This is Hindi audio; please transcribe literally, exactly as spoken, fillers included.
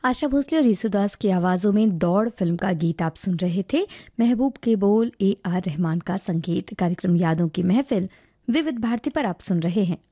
आशा भोसले और यीशुदास की आवाज़ों में दौड़ फिल्म का गीत आप सुन रहे थे। महबूब के बोल, ए आर रहमान का संगीत। कार्यक्रम यादों की महफिल विविध भारती पर आप सुन रहे हैं।